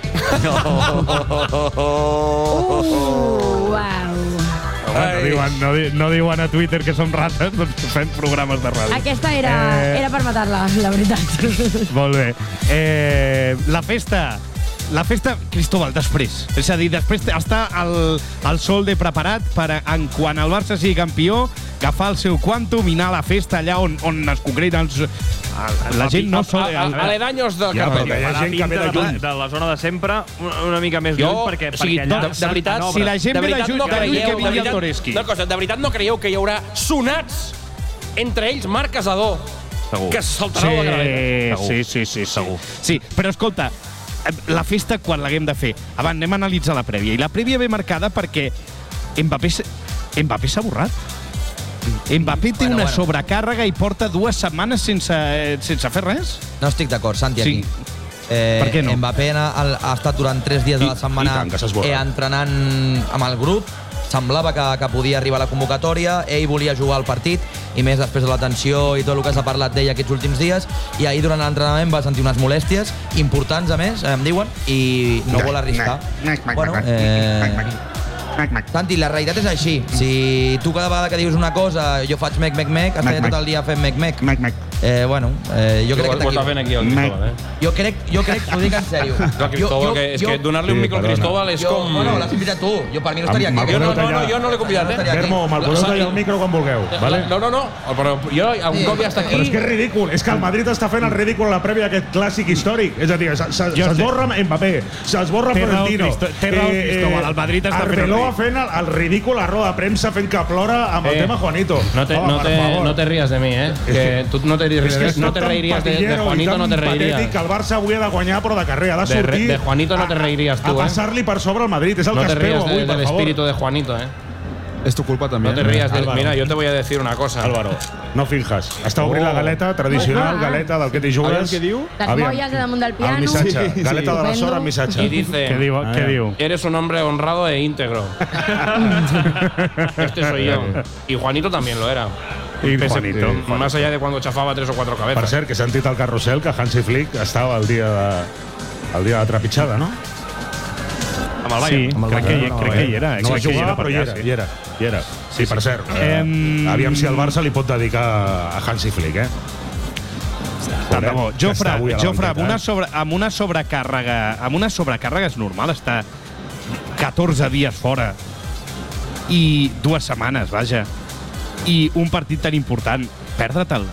S14: Uh, uau.
S4: No diuen, no, di no diuen a Twitter que som rates, doncs fem programes de ràdio.
S14: Aquesta era,
S4: Eh,
S14: era per matar-la, la veritat.
S4: Molt bé. Eh, la festa... La festa, Cristóbal, després. És a dir, després està el, el sol de preparat per, en quan el Barça sigui campió, agafar el seu quantum i anar a la festa allà on, on es concreten els... La gent no sol...
S1: A- a- Aledaños del
S10: Ja,
S1: Carpet.
S10: perquè hi ha gent que ve de lluny.
S2: De la zona de sempre, una, una mica més
S1: Jo,
S2: lluny, perquè,
S1: o sigui,
S2: perquè allà...
S1: de, de veritat,
S2: no,
S4: si la gent
S1: de
S4: ve de
S1: veritat
S4: lluny,
S1: no
S4: de lluny
S1: creieu,
S4: que vingui
S1: de
S4: el
S1: veritat-
S4: Toreski.
S1: Una cosa, de veritat no creieu que hi haurà sonats entre ells Marc Casador,
S2: Segur.
S1: que saltarà la graneta?
S4: Sí, sí, sí, sí, segur. Sí, però escolta, la festa quan l'haguem de fer? Abans anem a analitzar la prèvia. I la prèvia ve marcada perquè Mbappé s- Mbappé s'ha borrat. Mbappé té
S6: Bueno,
S4: una
S6: bueno.
S4: sobrecàrrega i porta dues setmanes sense, eh, sense fer res.
S6: No estic d'acord, Santi,
S4: Sí.
S6: aquí. Eh,
S4: Per què no?
S6: Mbappé ha, ha estat durant tres dies de la
S10: I-
S6: setmana
S10: i tant que s'ha esborrat.
S6: eh, entrenant amb el grup. Semblava que, que podia arribar a la convocatòria, ell volia jugar al partit, i més després de la tensió i tot el que s'ha parlat d'ell aquests últims dies, i ahir durant l'entrenament va sentir unes molèsties importants, a més, em diuen, i no vol arriscar. Bueno, eh, Santi, la realitat és així. Si tu cada vegada que dius una cosa, jo faig mec, mec, mec, estàs tot el dia fent mec, mec.
S10: Mac, mac.
S6: Eh, bueno, eh, jo crec
S1: Ho
S6: que
S1: està fent aquí el Cristóbal, eh?
S6: Jo crec, jo crec, t'ho dic en sèrio.
S1: Clar, Cristóbal, que, és que donar-li un micro al Cristóbal és
S6: jo,
S1: com...
S6: Bueno, l'has invitat tu. Jo per mi no estaria aquí.
S1: Jo no, no, no, jo no l'he convidat, eh?
S10: Vermo, me'l podeu tallar el micro quan vulgueu, vale?
S1: No, no, no, però jo algun cop ja està
S10: Però és
S1: aquí...
S10: que és ridícul, és que el Madrid està fent el ridícul a la prèvia d'aquest clàssic històric. És a dir, se- se-
S4: Jo sé.
S10: s'esborra Mbappé, s'esborra
S4: Té raó,
S10: Florentino.
S4: Cristo- té raó, Cristóbal, el Madrid està fent el
S10: Arbeloa
S4: ridícul.
S10: fent el, el ridícul a roda de premsa fent que plora amb el
S1: Eh,
S10: tema Juanito.
S1: No te,
S10: Home,
S1: no,
S10: per
S1: te,
S10: favor.
S1: no te rías de mí, eh? Que tú no te reiries, no te reiries de, de Juanito, no te reiries.
S10: Patètic, el Barça avui ha de guanyar, però de carrer, ha de
S1: De,
S10: sortir...
S1: de Juanito no te reiries
S10: a,
S1: tu,
S10: a
S1: eh?
S10: passar-li per sobre al Madrid, és el
S1: No
S10: que
S1: te
S10: espero
S1: rías
S10: avui,
S1: de,
S10: per
S1: del
S10: favor.
S1: espíritu de Juanito, eh?
S3: Es tu culpa también.
S1: No te rías de...
S10: Álvaro.
S1: Mira, yo te voy a decir una cosa.
S10: Álvaro, no finjas. Està obrint
S1: Oh.
S10: la galeta tradicional, galeta del que t'hi jugues.
S3: Aviam què diu?
S14: Les molles de damunt del piano.
S10: El missatge,
S3: Sí, sí.
S10: galeta de la sort amb missatge.
S1: Y dice...
S2: Què diu? Què diu?
S1: Eres un hombre honrado e íntegro. Este soy yo. Y Juanito también lo era.
S10: I
S1: Pese-
S10: Juanito.
S1: eh, Más allá de cuando chafaba tres o cuatro cabezas.
S10: Per cert, que he sentit al carrusel que Hansi Flick estava el dia de, el dia de la trepitjada, no?
S2: Amb el Bayern.
S4: Sí,
S2: Amb el
S4: crec
S2: Bayern.
S4: que hi- crec que hi era, eh?
S10: No
S4: Crec
S10: vaig
S4: que hi
S10: jugar,
S4: era per
S10: però hi
S4: allà,
S10: era,
S4: sí.
S10: hi era, hi era. Sí, per cert. eh,
S4: Em-
S10: Aviam si el Barça li pot dedicar a Hansi Flick, eh?
S4: Tant de bo.
S10: Que
S4: Jofre,
S10: està avui a la
S4: Jofre amb,
S10: banqueta,
S4: una
S10: eh?
S4: sobre, amb una sobrecàrrega, amb una sobrecàrrega és normal estar catorze dies fora i dues setmanes, vaja, i un partit tan important, perdre-te'l.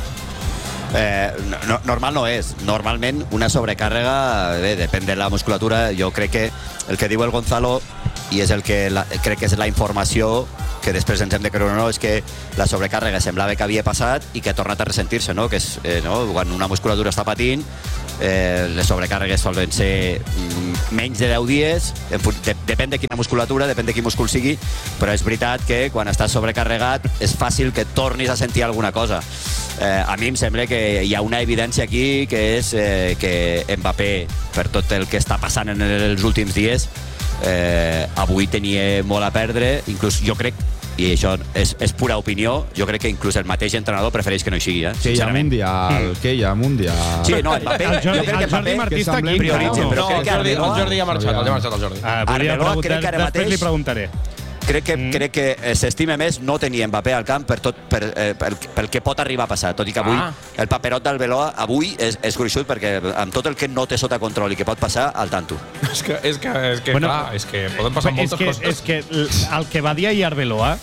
S13: Eh, no, normal no és. Normalment una sobrecàrrega, bé, depèn de la musculatura. Jo crec que el que diu el Gonzalo, i és el que la, crec que és la informació que després ens hem de creure o no, és que la sobrecàrrega semblava que havia passat i que ha tornat a ressentir-se, no? Que és, eh, no? Quan una musculatura està patint, eh, les sobrecàrregues solen ser mm, menys de deu dies, en fu- de, depèn de quina musculatura, depèn de quin múscul sigui, però és veritat que quan estàs sobrecarregat és fàcil que tornis a sentir alguna cosa. Eh, a mi em sembla que hi ha una evidència aquí, que és eh, que Mbappé, per tot el que està passant en els últims dies, eh, avui tenia molt a perdre. Inclús jo crec, i això és, és pura opinió, jo crec que inclús el mateix entrenador prefereix que no hi sigui, eh?
S3: Que hi ha
S13: sincerament.
S3: Mundial, que hi ha Mundial.
S13: Sí, no, Mbappé,
S4: El Jordi-
S13: jo crec que
S4: el Jordi
S13: Mbappé
S4: Martí està aquí,
S13: prioritza,
S4: no,
S13: però
S1: No,
S13: crec
S1: el
S13: que
S1: Jordi, el
S13: Arbeloa,
S1: Jordi ha marxat, el ha marxat el Jordi.
S4: Ah, volia
S13: Arbeloa,
S4: preguntar,
S13: crec que ara
S4: després
S13: mateix-
S4: li preguntaré.
S13: crec que, mm. crec que eh, s'estima més no tenir Mbappé al camp per tot, per, eh, pel, pel que pot arribar a passar, tot i que avui
S1: Ah.
S13: el paperot d'Albeloa avui és, és gruixut perquè amb tot el que no té sota control i que pot passar, al tanto.
S1: És que, és que, és que
S4: Bueno,
S1: clar, és que poden passar
S4: és
S1: moltes
S4: que,
S1: coses.
S4: és que el, el que va dir ahir Arbeloa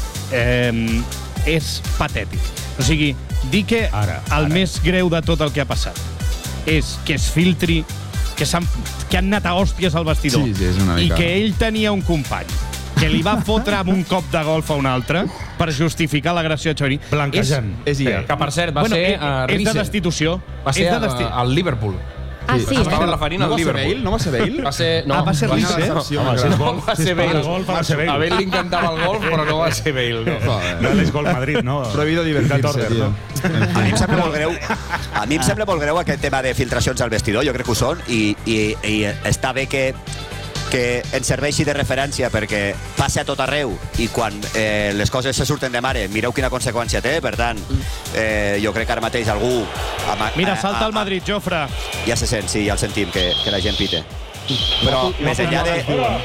S4: eh, és patètic. O sigui, dir que
S10: Ara,
S4: el
S10: ara.
S4: més greu de tot el que ha passat és que es filtri, que, s'han, que han anat a hòsties al vestidor
S3: Sí, sí, és una
S4: i
S3: mica-
S4: que ell tenia un company que li va fotre amb un cop de golf a un altre per justificar l'agressió de Xavi.
S10: Blanquejant.
S3: És I A.
S1: Que, per cert, va
S4: bueno,
S1: ser
S4: és,
S1: a
S4: és de
S1: Riese.
S4: destitució.
S1: Va ser
S4: és de
S1: a-
S4: desti...
S1: al Liverpool.
S14: Ah, sí?
S1: Estava referint
S3: No
S1: al
S3: va ser
S1: Liverpool.
S3: Bale? No va ser Bale?
S1: Va ser... No,
S4: Ah, va ser Riese?
S1: No,
S10: Home, si és gol,
S1: va
S10: si és
S1: ser
S10: para
S1: Bale.
S10: golf, ha de ser Bale.
S1: A Bale li encantava el golf, però no va ser Bale. No.
S3: Joder.
S10: No és gol Madrid, no?
S3: Prohibido divertirse,
S10: Turner,
S3: tio.
S10: no?
S13: A mi em sembla molt greu, a mi em sembla molt greu aquest tema de filtracions al vestidor, jo crec que ho són, i, i, i està bé que que ens serveixi de referència perquè passa a tot arreu i quan eh, les coses se surten de mare mireu quina conseqüència té, per tant eh, jo crec que ara mateix algú amb,
S4: Mira, salta
S13: a,
S4: el Madrid, Jofre.
S13: ja se sent, sí, ja el sentim que, que la gent pite però més enllà de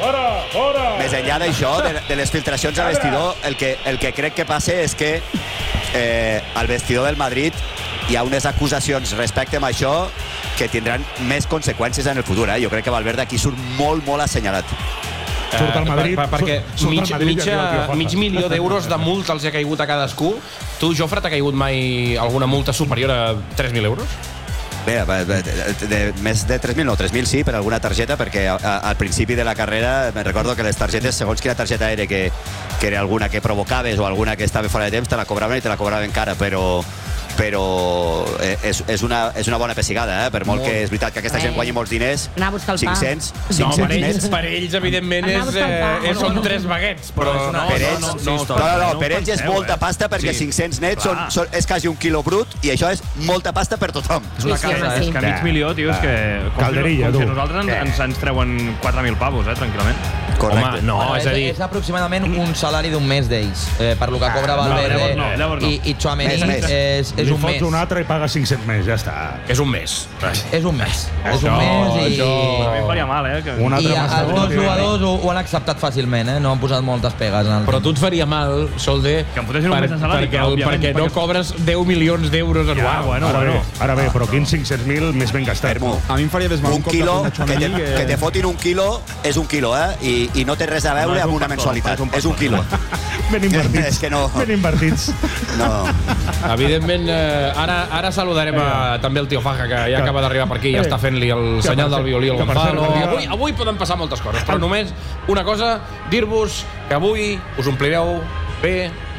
S13: més enllà d'això, de, de les filtracions al vestidor, el que, el que crec que passa és que eh, al vestidor del Madrid hi ha unes acusacions respecte a això que tindran més conseqüències en el futur. Eh? Jo crec que Valverde aquí surt molt, molt assenyalat.
S10: Surt al Madrid,
S1: per, per, perquè
S10: surt al
S1: mig,
S10: Madrid i
S1: mitja,
S10: aquí el tio Juanjo.
S1: mig milió d'euros de multa els ha caigut a cadascú. Tu, Jofre, t'ha caigut mai alguna multa superior a tres mil euros?
S13: Bé, de, de, de, de, més de tres mil, no, tres mil sí, per alguna targeta, perquè a, a, al principi de la carrera me recordo que les targetes, segons quina targeta era, que, que era alguna que provocaves o alguna que estava fora de temps, te la cobraven i te la cobraven cara, però però eh, és, és, una, és una bona pessigada, eh? Per molt, molt que és veritat que aquesta gent guanyi molts diners,
S14: Anar a buscar el pa.
S13: cinc-cents,
S1: No,
S13: cinc-cents
S1: per ells,
S13: nets.
S1: per ells evidentment,
S14: Anar a
S1: és,
S14: buscar el pa.
S1: eh, són tres baguets, però no,
S13: per
S1: no,
S13: ells,
S1: no,
S13: no,
S1: no,
S13: no, no, per ells és molta pasta perquè
S1: Sí.
S13: cinc-cents nets són, són, és quasi un quilo brut i això és molta pasta per tothom.
S2: És una casa, és que mig milió, tio, és que... Com,
S10: Calderilla,
S2: si, com si
S10: tu.
S2: nosaltres ens, ens, ens treuen quatre mil pavos, eh, tranquil·lament.
S13: Correcte.
S1: Home, no,
S6: Bueno,
S1: és a dir...
S6: és aproximadament un salari d'un mes d'ells, eh, per lo que cobra Valverde
S2: llavors no, llavors no.
S6: i, i Tchouaméni
S13: Més, més.
S6: és, és
S10: Li
S6: un
S10: fots
S6: mes.
S10: un altre i paga cinc-cents més, ja està.
S1: És un mes.
S6: És un mes. És
S1: Això,
S6: un mes i...
S2: Però a mi em faria mal, eh? Que...
S10: Un
S6: I
S10: altre
S6: els
S10: Mastegó,
S6: dos
S10: tio.
S6: jugadors ho, ho han acceptat fàcilment, eh? No han posat moltes pegues en el
S1: Però tu et faria mal, Solde,
S2: Que em fotessin un mes de salari,
S1: perquè,
S2: clar,
S1: el,
S2: òbviament,
S1: perquè no
S2: perquè-
S1: cobres deu milions d'euros anuals.
S2: Ja, bueno,
S10: Ara bé,
S2: bueno.
S10: ara bé, però quins cinc-cents mil més ben gastat.
S13: Fermo,
S3: A mi em faria més mal
S13: un
S3: cop de
S13: quilo,
S3: punt de
S13: que te,
S3: Tchouaméni
S13: que te fotin un quilo és un quilo, eh? I, i no té res a veure
S10: No, és
S13: amb
S10: un
S13: una
S10: pastó,
S13: mensualitat.
S10: és un
S13: És un quilo.
S10: Ben invertits.
S13: És que no.
S10: Ben invertits.
S13: No.
S1: Evidentment, eh, ara, ara saludarem a, també el tio Faja, que ja
S10: Que-
S1: acaba d'arribar per aquí i ja
S10: Eh,
S1: està fent-li el
S10: que
S1: senyal
S10: per
S1: del
S10: cert-
S1: violí al
S10: que per cert,
S1: Gonzalo.
S10: arriba-
S1: Avui, avui poden passar moltes coses, però només una cosa, dir-vos que avui us omplireu bé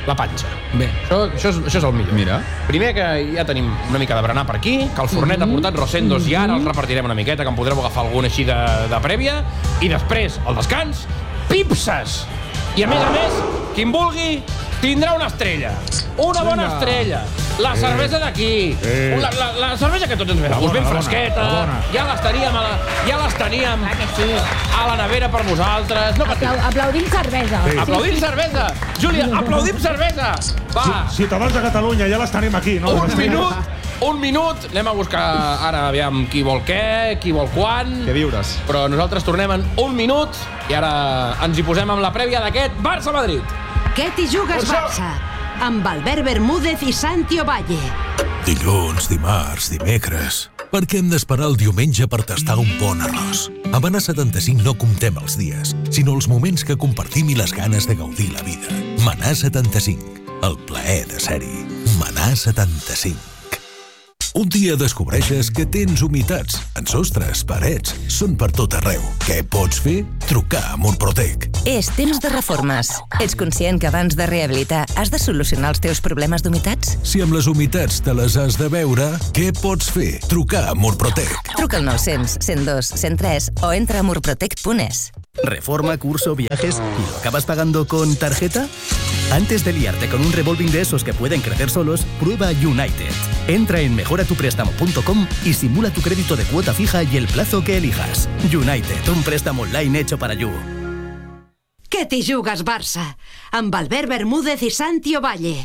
S15: la panxa.
S4: Bé.
S15: Això, això, és, això és el millor.
S3: Mira.
S15: Primer que ja tenim una mica de berenar per aquí, que el fornet mm -hmm. ha portat rosendos i ara els repartirem una miqueta, que en podreu agafar alguna així de, de prèvia. I després, al descans, pipses! I a més a més, qui en vulgui, tindrà una estrella. Una bona estrella. La cervesa d'aquí.
S10: Eh.
S15: La, la, la cervesa que tots ens ve de gust, ben fresqueta. Ja les teníem, a la, ja les teníem a la nevera per vosaltres. No patiu.
S14: Aplau aplaudim cervesa.
S10: Sí.
S15: Aplaudim cervesa. Júlia, aplaudim cervesa. Va.
S10: Ciutadans de Catalunya, ja les tenim aquí, no?
S15: Un minut, un minut. Anem a buscar ara, aviam, qui vol què, qui vol quan.
S3: Què diures?
S15: Però nosaltres tornem en un minut i ara ens hi posem amb la prèvia d'aquest Barça-Madrid.
S5: Què t'hi jugues, Barça? Amb Albert Bermúdez i Santi Ovalle.
S16: Dilluns, dimarts, dimecres... Per què hem d'esperar el diumenge per tastar un bon arròs? A Manà setanta-cinc no comptem els dies, sinó els moments que compartim i les ganes de gaudir la vida. Manà setanta-cinc, el plaer de ser-hi. Manà setanta-cinc. Un dia descobreixes que tens humitats en sostres, parets, són per tot arreu. Què pots fer? Trucar a Murprotec.
S17: És temps de reformes. Ets conscient que abans de rehabilitar has de solucionar els teus problemes d'humitats?
S16: Si amb les humitats te les has de veure, què pots fer? Trucar a Murprotec.
S17: Truca al nou cents, cent dos, cent tres o entra a murprotec punt es.
S18: Reforma, curso, viajes y lo acabas pagando con tarjeta. Antes de liarte con un revolving de esos que pueden crecer solos, prueba United. Entra en mejora tu préstamo punto com y simula tu crédito de cuota fija y el plazo que elijas. United, un préstamo online hecho para you.
S5: Què t'hi jugues, Barça? Amb Albert Bermúdez i Santi Ovalle.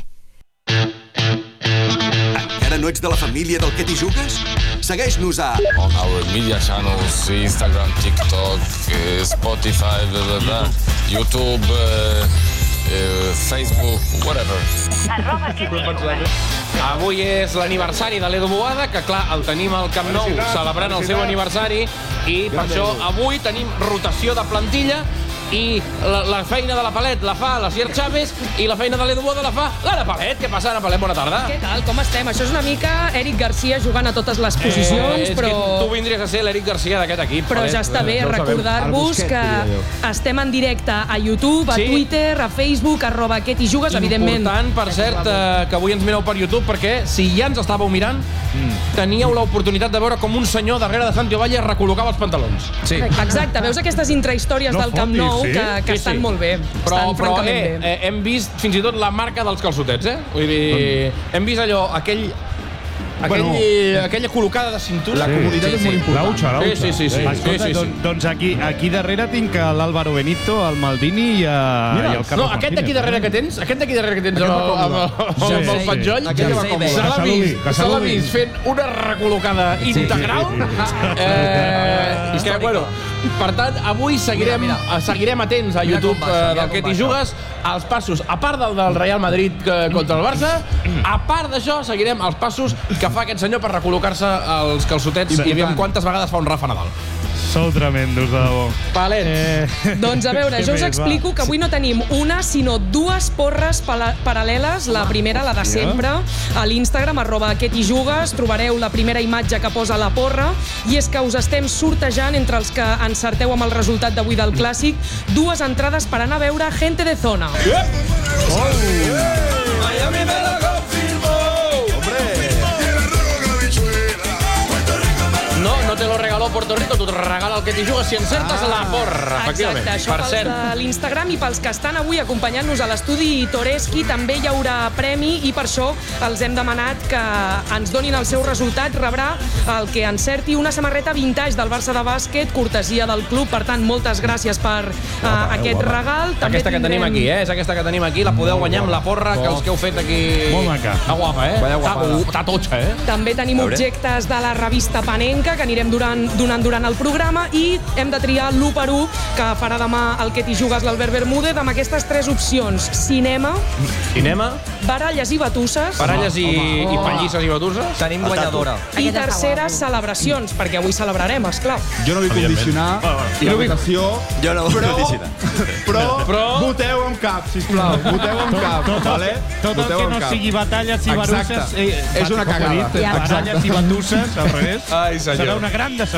S19: Encara no ets de la família del Què t'hi jugues? Segueix-nos a...
S20: On our media channels, Instagram, TikTok, uh, Spotify, blah, blah, blah, YouTube, uh, uh, Facebook, whatever.
S15: Avui és l'aniversari de l'Edu Boada, que clar, el tenim al Camp Nou celebrant el seu aniversari i per això avui tenim rotació de plantilla i la, la feina de la Palet la fa la Sier Chávez i la feina de l'Edu Boada la fa l'Anna Palet. Què passa, Anna Palet? Bona tarda.
S21: Què tal? Com estem? Això és una mica Eric Garcia jugant a totes les posicions,
S15: eh,
S21: però...
S15: És que tu vindries a ser l'Eric Garcia d'aquest equip.
S21: Però
S15: Palet.
S21: ja està bé recordar-vos que estem en directe a YouTube, a
S15: Sí.
S21: Twitter, a Facebook, arroba Què t'hi jugues, evidentment.
S15: Important, per cert, eh, que avui ens mireu per YouTube, perquè si ja ens estàveu mirant, mm. teníeu l'oportunitat de veure com un senyor darrere de Santi Ovalle recol·locava els pantalons.
S21: Sí. Exacte, veus aquestes intrahistòries
S15: No
S21: del Camp
S15: fotis,
S21: Nou
S15: sí?
S21: que, que
S15: Sí,
S21: estan
S15: sí.
S21: molt bé.
S15: Però,
S21: estan
S15: però
S21: francament
S15: eh,
S21: bé.
S15: eh, hem vist fins i tot la marca dels calçotets, eh? Vull dir, hem vist allò, aquell... Aquell,
S4: Bueno,
S15: aquella col·locada de cintura.
S4: La comoditat és molt important.
S15: La ucha, la ucha. Sí, sí, sí. sí,
S4: Escolta,
S15: sí, sí,
S4: don, doncs aquí, aquí darrere tinc l'Álvaro Benito, el Maldini i, a,
S15: Mira,
S4: i el Carlos
S15: no, aquest d'aquí darrere que tens, aquest d'aquí darrere que tens amb,
S4: Aquest va
S15: amb,
S4: còmode.
S15: amb, amb el
S4: Sí,
S15: penjoll,
S4: sí. Aquest va còmode.
S15: se l'ha
S4: Que
S15: vist,
S4: saludi, que
S15: se l'ha
S4: saludi.
S15: vist fent una recol·locada integral. Eh, que, bueno, per tant, avui seguirem,
S6: Mira,
S15: mira. seguirem atents a
S6: Mira
S15: YouTube
S6: com baixa,
S15: eh,
S6: mira
S15: del que
S6: com
S15: t'hi
S6: baixa.
S15: jugues, els passos, a part del del Real Madrid que, contra el Barça, a part d'això seguirem els passos que fa aquest senyor per recol·locar-se els calçotets i veiem quantes vegades fa un Rafa Nadal.
S4: Sou tremendos, de debò.
S15: Palet.
S4: Eh...
S21: Doncs a veure,
S4: Què
S21: jo us
S4: més,
S21: explico
S4: va?
S21: que avui no tenim una, sinó dues porres pala- paral·leles. La primera, la de
S4: hòstia.
S21: sempre, a l'Instagram, arroba Què t'hi jugues, trobareu la primera imatge que posa la porra, i és que us estem sortejant entre els que encerteu amb el resultat d'avui del Clàssic dues entrades per anar a veure Gente de Zona.
S15: Miami me lo confirmó. No, no te lo regaló Puerto Rico, tu te regala el que t'hi jugues si encertes
S21: Ah.
S15: la porra, efectivament.
S21: Exacte, això
S15: Per
S21: pels
S15: cert,
S21: de l'Instagram, i pels que estan avui acompanyant-nos a l'estudi Toreski també hi haurà premi, i per això els hem demanat que ens donin el seu resultat. Rebrà el que encerti una samarreta vintage del Barça de bàsquet, cortesia del club. Per tant, moltes gràcies per uh, aquest regal. També
S15: aquesta que tenim
S21: tindrem-
S15: aquí, eh? És aquesta que tenim aquí, la podeu guanyar amb la porra que els que heu fet aquí...
S4: Molt maca.
S15: Està guapa, eh?
S4: Vaya guapada.
S15: Està, està totxa, eh?
S21: També tenim
S15: A veure.
S21: objectes de la revista Panenka que anirem durant, donant durant el programa, i hem de triar l'u per u que farà demà el que t'hi jugues l'Albert Bermúdez amb aquestes tres opcions: cinema,
S15: Cinema,
S21: baralles i batusses,
S15: baralles i, i pallisses i batusses.
S6: Tenim guanyadora.
S21: i terceres, celebracions, perquè avui celebrarem, esclar.
S3: Jo no vull condicionar la votació,
S13: Jo no vull
S3: però,
S13: condicionar.
S3: però,
S15: Però-
S3: voteu amb cap, sisplau. Voteu amb cap,
S4: Tot,
S3: vale?
S4: tot el
S3: Voteu
S4: que
S3: amb
S4: no
S3: cap.
S4: sigui batalles i
S3: Exacte.
S4: barusses... Eh,
S3: És una
S4: com he
S3: cagada.
S4: dit,
S21: Ja.
S4: Batalles i batusses, al revés.
S15: Ai, senyor.
S4: Serà una gran decepció.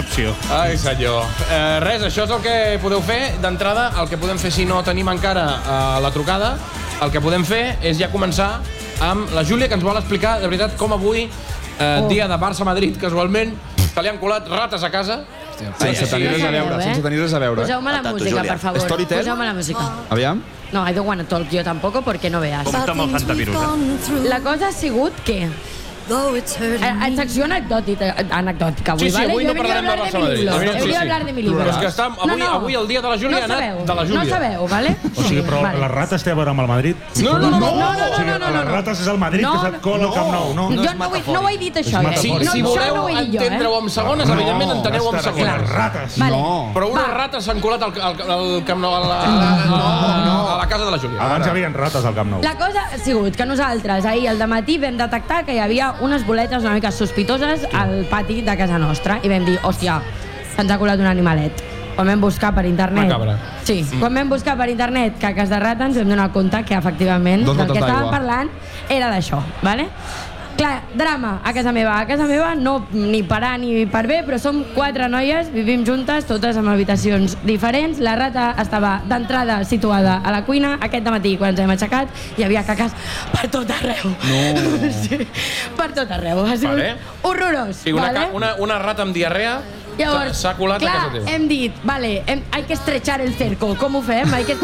S4: opció.
S15: Ai, senyor. Eh, res, això és el que podeu fer. D'entrada, el que podem fer si no tenim encara eh, la trucada, el que podem fer és ja començar amb la Júlia, que ens vol explicar, de veritat, com avui, eh, oh. dia de Barça-Madrid, casualment, que li han colat rates a casa.
S3: Sense tenir res a veure, sense tenir res a veure.
S14: Poseu-me la música, per favor.
S3: Storytel?
S14: Poseu-me la música.
S3: Aviam.
S14: No, I don't wanna talk yo tampoco, porque no veas.
S2: Compte amb el fantavirus, eh?
S14: La cosa ha sigut que... Eh, secció anecdòtica, anecdòtica avui,
S15: Sí, sí,
S14: ¿vale?
S15: avui
S14: Yo
S15: no
S14: he venido a
S15: parlarem de
S14: hablar de mi
S15: Barça-Madrid.
S14: libro.
S15: Sí,
S14: He venido
S15: sí.
S14: a hablar de mi libro.
S15: Però és que està, avui, avui el dia de la Júlia
S14: no
S15: ha anat
S14: sabeu,
S15: de la Júlia.
S14: No sabeu, ¿vale?
S10: O sigui, però
S14: Vale.
S10: les rates té a veure amb el Madrid?
S15: No, no, no, no,
S14: no, no,
S10: O sigui,
S14: no, no, no.
S10: les rates és el Madrid
S14: No,
S10: que se't cola al Camp Nou, no?
S14: Jo no, vull, no ho he dit això, eh?
S15: Si,
S14: No,
S15: si
S14: això
S15: voleu
S14: no ho he dit jo, eh?
S15: entendre-ho amb segones,
S10: No,
S15: evidentment enteneu amb
S10: estarà
S15: segones.
S10: aquí les rates.
S14: Vale.
S3: No.
S15: Però unes
S14: Va.
S15: rates s'han colat al, al, al Camp Nou, a la, a, la, a la casa de la Júlia.
S10: Abans hi havia rates al Camp Nou.
S14: La cosa ha sigut que nosaltres ahir al dematí vam detectar que hi havia unes boletes una mica sospitoses al pati de casa nostra i vam dir, hòstia, se'ns ha colat un animalet. Quan vam buscar per internet...
S15: Una cabra.
S14: Sí, quan vam buscar per internet caques de rata ens vam donar compte que efectivament
S3: Dos
S14: del
S3: gotes
S14: que estàvem
S3: d'aigua.
S14: parlant era d'això, ¿vale? Clar, drama a casa meva. A casa meva no ni per A ni per B, però som quatre noies, vivim juntes, totes en habitacions diferents. La rata estava d'entrada situada a la cuina. Aquest dematí, quan ens hem aixecat, hi havia caques per tot arreu.
S15: No.
S14: Sí, per tot arreu. Ha sigut
S15: Vale.
S14: horrorós.
S15: Sí, una,
S14: vale?
S15: ca- una, una rata amb diarrea
S14: Llavors,
S15: s'ha colat
S14: clar,
S15: a casa teva.
S14: hem dit, vale, hem, hay que estrechar el cerco. Com ho fem? Hay que